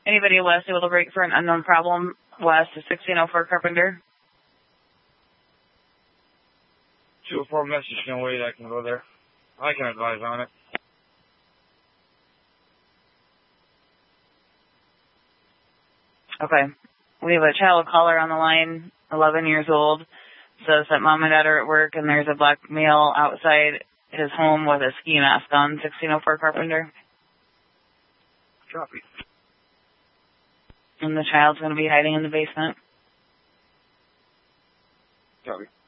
Anybody west able to break for an unknown problem west of 1604 Carpenter? 204 message, no way I can go there. I can advise on it. Okay. We have a child caller on the line, 11 years old. Says that mom and dad are at work and there's a black male outside his home with a ski mask on, 1604 Carpenter. Copy. And the child's going to be hiding in the basement. Copy.